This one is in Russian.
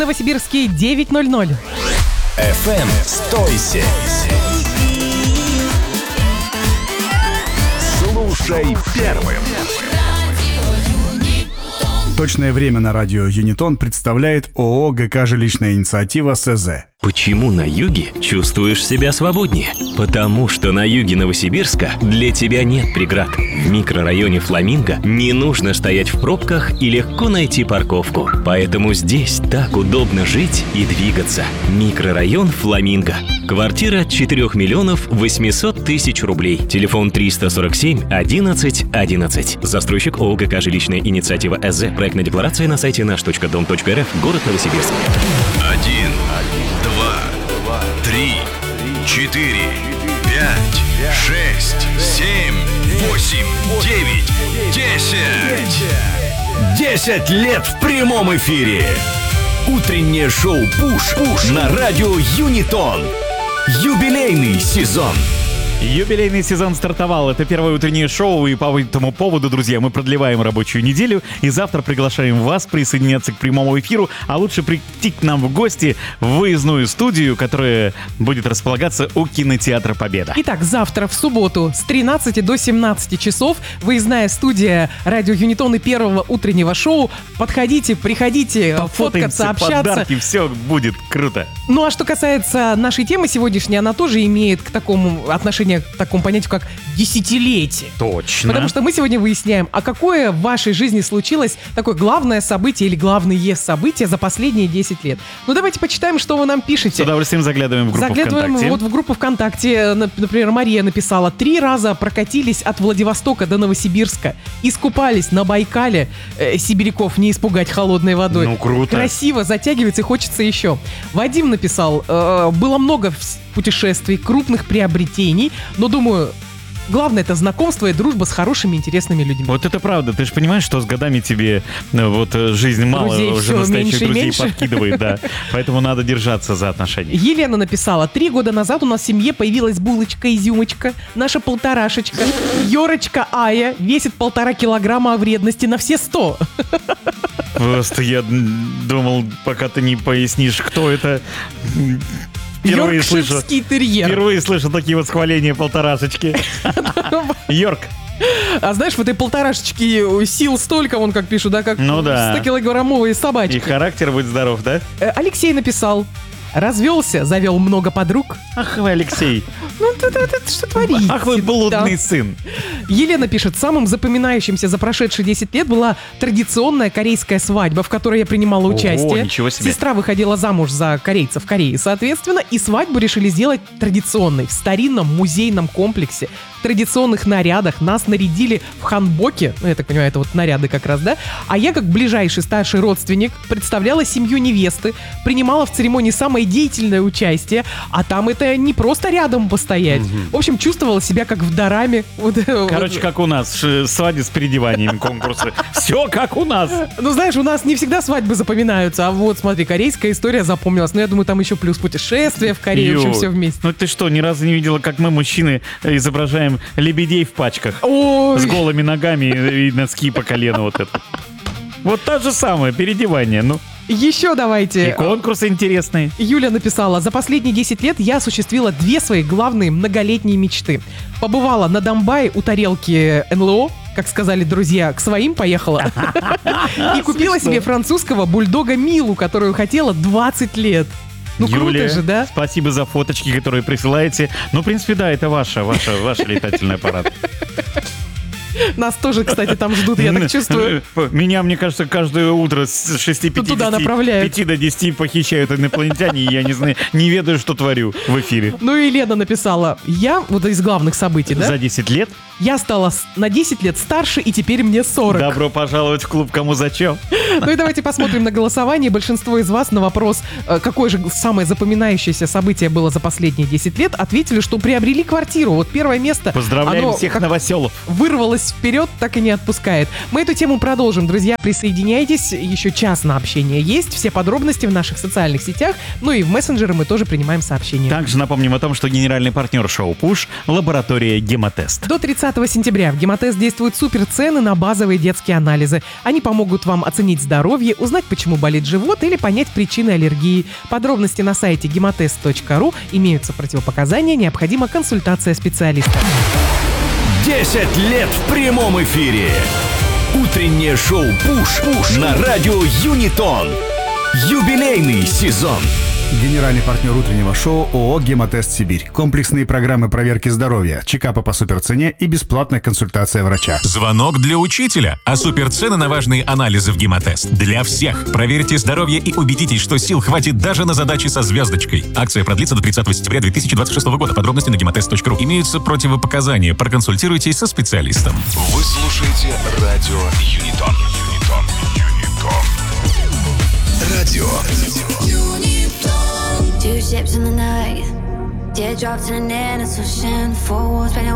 Новосибирске 9:00. FM 107. Слушай первым. Точное время на радио Юнитон представляет ООО ГК «Жилищная инициатива» СЗ. Почему на юге чувствуешь себя свободнее? Потому что на юге Новосибирска для тебя нет преград. В микрорайоне Фламинго не нужно стоять в пробках и легко найти парковку. Поэтому здесь так удобно жить и двигаться. Микрорайон Фламинго. Квартира от 4 миллионов 800 тысяч рублей. Телефон 347 11 11. Застройщик ООО ГК «Жилищная инициатива» СЗ. Проектная декларация на сайте наш.дом.рф. Город Новосибирск. 1, 2, 3, 4, 5, 6, 7, 8, 9, 10. 10 лет в прямом эфире. Утреннее шоу «Пуш» на радио Юнитон. Юбилейный сезон. Юбилейный сезон стартовал. Это первое утреннее шоу, и по этому поводу, друзья, мы продлеваем рабочую неделю, и завтра приглашаем вас присоединяться к прямому эфиру, а лучше прийти к нам в гости в выездную студию, которая будет располагаться у кинотеатра «Победа». Итак, завтра, в субботу, с 13 до 17 часов, выездная студия радио Юнитон и первого утреннего шоу. Подходите, приходите, фоткаться, общаться. Подарки, все будет круто. Ну а что касается нашей темы сегодняшней, она тоже имеет к такому отношение к такому понятию, как десятилетие. Точно. Потому что мы сегодня выясняем, а какое в вашей жизни случилось такое главное событие или главные события за последние 10 лет. Ну давайте почитаем, что вы нам пишете. С удовольствием заглядываем в группу ВКонтакте. Вот в группу ВКонтакте, например, Мария написала: 3 раза прокатились от Владивостока до Новосибирска, искупались на Байкале, сибиряков не испугать холодной водой. Ну, круто. Красиво, затягивается и хочется еще. Вадим написал: было много путешествий, крупных приобретений, но думаю, главное — это знакомство и дружба с хорошими, интересными людьми. Вот это правда. Ты же понимаешь, что с годами тебе вот жизнь мало Друзей уже все настоящих меньше и друзей меньше. подкидывает, да. Поэтому надо держаться за отношения. Елена написала: 3 года назад у нас в семье появилась булочка-изюмочка, наша полторашечка. Ёрочка Ая весит 1,5 килограмма, а вредности на все 100. Просто я думал, пока ты не пояснишь, кто это. Йоркширский терьер. Впервые слышу такие восхваления полторашечки. Йорк. А знаешь, в этой полторашечке сил столько, вон как пишут, да, как Ну да. 100-килограммовые собачки. И характер будет здоров, да? Алексей написал: развелся, завел много подруг. Ах вы, Алексей. Ну, это что творите? Ах вы, блудный сын. Елена пишет: самым запоминающимся за прошедшие 10 лет была традиционная корейская свадьба, в которой я принимала участие. Ничего себе. Сестра выходила замуж за корейца в Корее, соответственно, и свадьбу решили сделать традиционной, в старинном музейном комплексе, в традиционных нарядах. Нас нарядили в ханбоке, ну, я так понимаю, это вот наряды как раз, да? А я, как ближайший старший родственник, представляла семью невесты, принимала в церемонии самое деятельное участие, а там это не просто рядом постоять. В общем, чувствовала себя как в дораме. Короче, как у нас, свадьбы с переодеванием конкурсы. Все как у нас. Ну, знаешь, у нас не всегда свадьбы запоминаются, а вот, смотри, корейская история запомнилась. Но я думаю, там еще плюс путешествия в Корею, в общем, все вместе. Ну ты что, ни разу не видела, как мы, мужчины, изображаем лебедей в пачках? Ой. С голыми ногами и носки по колено вот это. Вот то же самое, переодевание, ну. Еще И давайте. конкурсы интересные. Юля написала: за последние 10 лет я осуществила 2 свои главные многолетние мечты. Побывала на Домбае у тарелки НЛО, как сказали друзья, к своим поехала. И купила себе французского бульдога Милу, которую хотела 20 лет. Ну, Юлия, круто же, да? спасибо за фоточки, которые присылаете. Ну, в принципе, да, это ваш летательный аппарат. Нас тоже, кстати, там ждут, я так чувствую. Меня, мне кажется, каждое утро с 6:50 Туда направляют. 5 до 10 похищают инопланетяне, и я не знаю, не ведаю, что творю в эфире. Ну и Лена написала: я, вот из главных событий, да? За 10 лет? Я стала на 10 лет старше, и теперь мне 40. Добро пожаловать в клуб «Кому зачем». Ну и давайте посмотрим на голосование. Большинство из вас на вопрос, какое же самое запоминающееся событие было за последние 10 лет, ответили, что приобрели квартиру. Вот первое место. Поздравляем оно всех как новоселов. вырвалось вперед, так и не отпускает. Мы эту тему продолжим, друзья. Присоединяйтесь. Еще час на общение есть. Все подробности в наших социальных сетях. Ну и в мессенджеры мы тоже принимаем сообщения. Также напомним о том, что генеральный партнер шоу «Пуш» — лаборатория «Гемотест». До 30 30 сентября в Гемотест действуют суперцены на базовые детские анализы. Они помогут вам оценить здоровье, узнать, почему болит живот или понять причины аллергии. Подробности на сайте gematest.ru. Имеются противопоказания, необходима консультация специалиста. 10 лет в прямом эфире. Утреннее шоу «Пуш» на радио Юнитон. Юбилейный сезон. Генеральный партнер утреннего шоу ООО «Гемотест Сибирь». Комплексные программы проверки здоровья, чекапы по суперцене и бесплатная консультация врача. Звонок для учителя. А суперцены на важные анализы в Гемотест. Для всех. Проверьте здоровье и убедитесь, что сил хватит даже на задачи со звездочкой. Акция продлится до 30 сентября 2026 года. Подробности на gematest.ru. Имеются противопоказания. Проконсультируйтесь со специалистом. Вы слушаете радио Юнитон. Радио. Two ships in the night, teardrops in an endless ocean, four walls breaking